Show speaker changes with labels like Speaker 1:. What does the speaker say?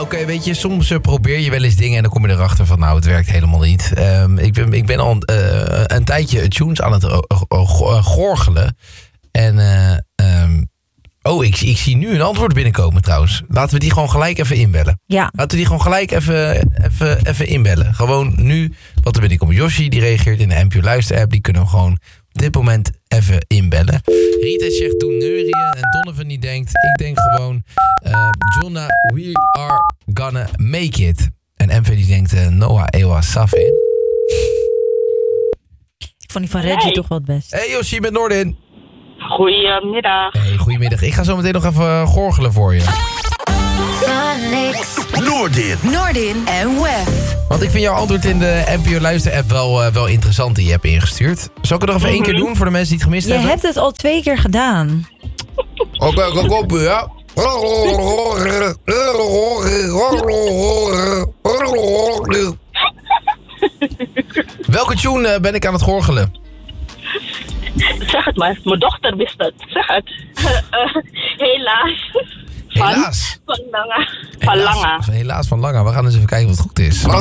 Speaker 1: oké, weet je, soms probeer je wel eens dingen en dan kom je erachter van, nou, het werkt helemaal niet. Ik ben al een tijdje tunes aan het gorgelen. En, ik zie nu een antwoord binnenkomen trouwens. Laten we die gewoon gelijk even inbellen.
Speaker 2: Ja.
Speaker 1: Laten we die gewoon gelijk even inbellen. Gewoon nu wat er binnenkomt. Joshi, die reageert in de NPO Luister app. Die kunnen we gewoon op dit moment even inbellen. Rita zegt, doe neurieën. En Donovan die denkt, ik denk gewoon... Jonna, we are gonna make it. En MV die denkt, Noah Ewa Safin.
Speaker 2: Ik vond die van Reggie toch wel het best.
Speaker 1: Hey Joshi, met Noordin.
Speaker 3: Goedemiddag.
Speaker 1: Hey, goedemiddag. Ik ga zo meteen nog even gorgelen voor je.
Speaker 4: Noordin en Wef.
Speaker 1: Want ik vind jouw antwoord in de NPO Luister app wel interessant die je hebt ingestuurd. Zal ik het nog even één keer doen voor de mensen die het gemist
Speaker 2: Je
Speaker 1: hebben?
Speaker 2: hebt het al 2 keer gedaan.
Speaker 1: Oké, kom op, ja. Welke tune ben ik aan het gorgelen?
Speaker 3: Zeg het maar, mijn dochter wist het. Zeg het. Helaas.
Speaker 1: Helaas.
Speaker 3: Van Lange.
Speaker 1: Helaas van Lange. We gaan eens even kijken wat goed is.